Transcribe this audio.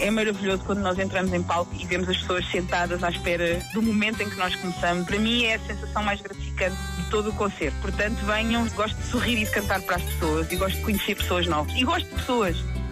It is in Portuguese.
É maravilhoso quando nós entramos em palco e vemos as pessoas sentadas à espera do momento em que nós começamos. Para mim é a sensação mais gratificante de todo o concerto. Portanto, venham, gosto de sorrir e de cantar para as pessoas e gosto de conhecer pessoas novas. E gosto de pessoas.